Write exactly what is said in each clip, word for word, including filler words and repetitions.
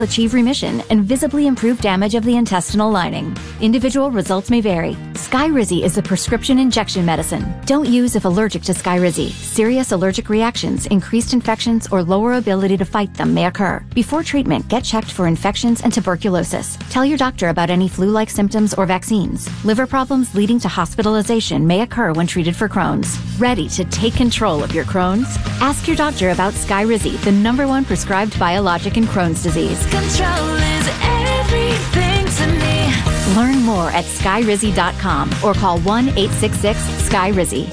achieve remission and visibly improve damage of the intestinal lining. Individual results may vary. Skyrizi is a prescription injection medicine. Don't use if allergic to Skyrizi. Serious allergic reactions, increased infections, or lower ability to fight them may occur. Before treatment, get checked for infections and tuberculosis. Tell your doctor about any flu-like symptoms or vaccines. Liver problems leading to hospitalization may occur when treated for Crohn's. Ready to take control of your Crohn's? Ask your doctor about Skyrizi, the number one prescribed biologic in Crohn's disease. Control is everything to me. Learn more at skyrizi dot com or call one eight six six sky rizi.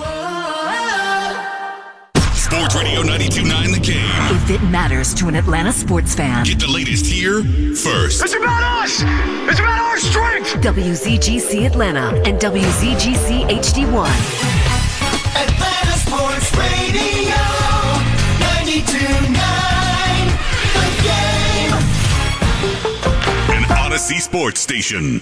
Sports Radio ninety-two point nine The Game. If it matters to an Atlanta sports fan. Get the latest here first. It's about us! It's about our strength! W Z G C Atlanta and W Z G C H D one. Atlanta Sports Radio ninety-two point nine The Game. An Odyssey Sports Station.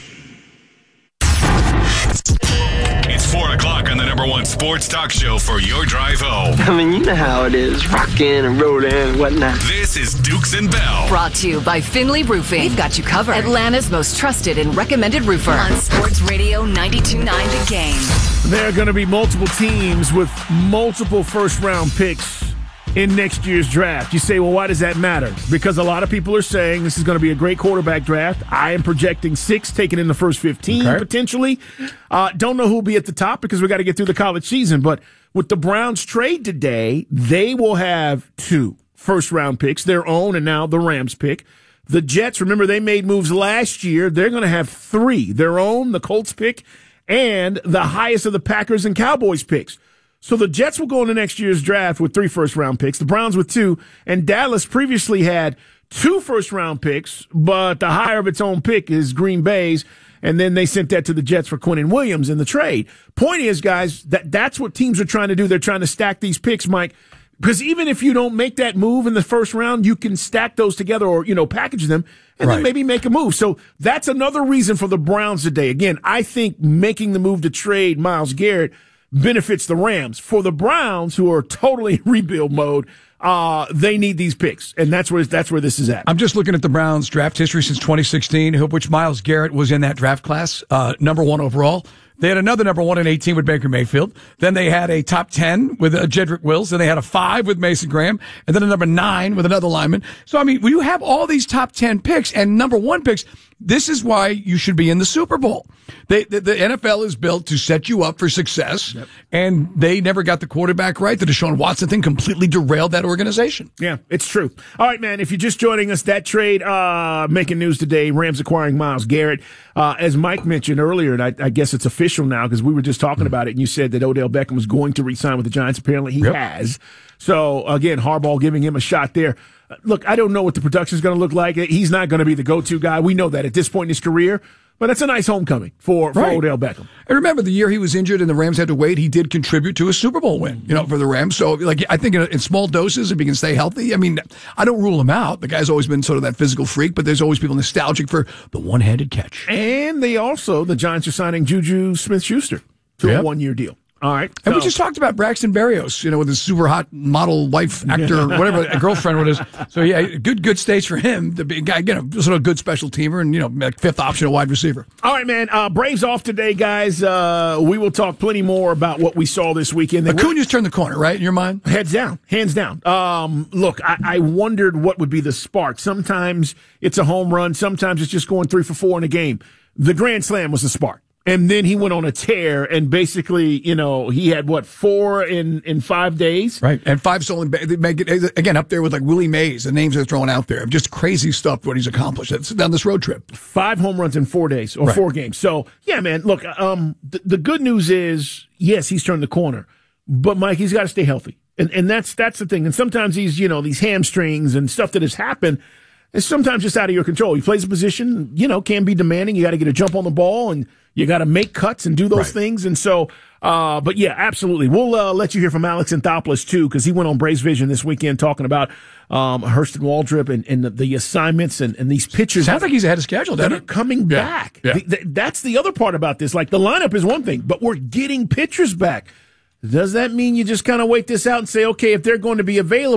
It's four o'clock on the number one sports talk show for your drive home. I mean, you know how it is, rocking and rolling and whatnot. This is Dukes and Bell. Brought to you by Finley Roofing. We've got you covered. Atlanta's most trusted and recommended roofer. On Sports Radio ninety-two point nine The Game. There are going to be multiple teams with multiple first-round picks in next year's draft. You say, well, why does that matter? Because a lot of people are saying this is going to be a great quarterback draft. I am projecting six taken in the first fifteen, okay, potentially. Uh, don't know who will be at the top because we got to get through the college season. But with the Browns trade today, they will have two first-round picks, their own and now the Rams pick. The Jets, remember, they made moves last year. They're going to have three, their own, the Colts pick, and the highest of the Packers and Cowboys picks. So the Jets will go into next year's draft with three first-round picks, the Browns with two, and Dallas previously had two first-round picks, but the higher of its own pick is Green Bay's, and then they sent that to the Jets for Quinnen Williams in the trade. Point is, guys, that that's what teams are trying to do. They're trying to stack these picks, Mike, because even if you don't make that move in the first round, you can stack those together or, you know, package them and right. then maybe make a move. So that's another reason for the Browns today. Again, I think making the move to trade Myles Garrett benefits the Rams. For the Browns, who are totally in rebuild mode, uh, they need these picks, and that's where that's where this is at. I'm just looking at the Browns' draft history since twenty sixteen, of which Myles Garrett was in that draft class, uh, number one overall. They had another number one in eighteen with Baker Mayfield. Then they had a top ten with uh, Jedrick Wills. Then they had a five with Mason Graham. And then a number nine with another lineman. So, I mean, when you have all these top ten picks and number one picks, this is why you should be in the Super Bowl. They, the, the N F L is built to set you up for success, yep. and they never got the quarterback right. The Deshaun Watson thing completely derailed that organization. Yeah, it's true. All right, man, if you're just joining us, that trade uh, making news today, Rams acquiring Myles Garrett. Uh, as Mike mentioned earlier, and I, I guess it's official now because we were just talking mm-hmm. about it, and you said that Odell Beckham was going to re-sign with the Giants. Apparently he yep. has. So, again, Harbaugh giving him a shot there. Look, I don't know what the production is going to look like. He's not going to be the go-to guy. We know that at this point in his career. But it's a nice homecoming for, for right. Odell Beckham. And remember, the year he was injured and the Rams had to wait, he did contribute to a Super Bowl win, you know, for the Rams. So, like, I think in, in small doses, if he can stay healthy, I mean, I don't rule him out. The guy's always been sort of that physical freak, but there's always people nostalgic for the one-handed catch. And they also, the Giants are signing Juju Smith-Schuster to yep. a one-year deal. All right. And so. we just talked about Braxton Berrios, you know, with his super hot model wife, actor, whatever, girlfriend what it is. So, yeah, good good stage for him to be, again, a sort of good special teamer and, you know, like fifth option, a wide receiver. All right, man. Uh, Braves off today, guys. Uh, we will talk plenty more about what we saw this weekend. Acuna's turned the corner, right, in your mind? Heads down. Hands down. Um, look, I, I wondered what would be the spark. Sometimes it's a home run. Sometimes it's just going three for four in a game. The Grand Slam was the spark. And then he went on a tear, and basically, you know, he had, what, four in, in five days? Right, and five stolen bases. They make it, again, up there with, like, Willie Mays, the names they're throwing out there. Just crazy stuff, what he's accomplished It's down this road trip. Five home runs in four days, or right. four games. So, yeah, man, look, um, the, the good news is, yes, he's turned the corner. But, Mike, he's got to stay healthy. And and that's that's the thing. And sometimes these, you know, these hamstrings and stuff that has happened, it's sometimes just out of your control. He plays a position, you know, can be demanding. You got to get a jump on the ball, and you got to make cuts and do those right. things. And so, uh, but yeah, absolutely. We'll uh, let you hear from Alex Anthopoulos, too, because he went on Braves Vision this weekend talking about um, Hurston Waldrop and, and the, the assignments and, and these pitchers. Sounds like he's ahead of schedule, doesn't it? That are coming yeah. back. Yeah. The, the, that's the other part about this. Like, the lineup is one thing, but we're getting pitchers back. Does that mean you just kind of wait this out and say, okay, if they're going to be available,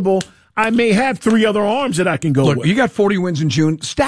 I may have three other arms that I can go Look, with. you got forty wins in June. Stack